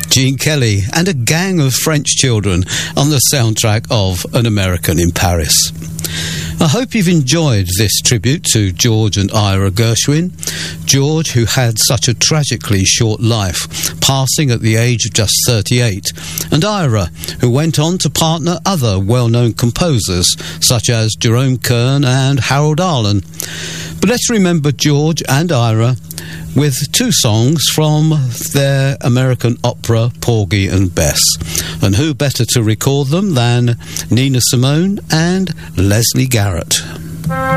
Gene Kelly and a gang of French children on the soundtrack of An American in Paris. I hope you've enjoyed this tribute to George and Ira Gershwin. George, who had such a tragically short life, passing at the age of just 38, and Ira, who went on to partner other well-known composers such as Jerome Kern and Harold Arlen. But let's remember George and Ira with two songs from their American opera Porgy and Bess. And who better to record them than Nina Simone and Leslie Garrett.